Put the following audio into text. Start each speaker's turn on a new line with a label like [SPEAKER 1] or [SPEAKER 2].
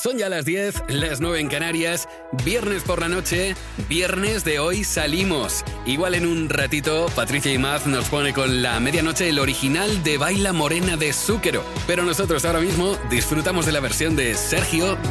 [SPEAKER 1] Son ya las 10, las 9 en Canarias, viernes por la noche, viernes de Hoy Salimos. Igual en un ratito, Patricia Imaz nos pone con la medianoche el original de Baila Morena de Zúquero. Pero nosotros ahora mismo disfrutamos de la versión de Sergio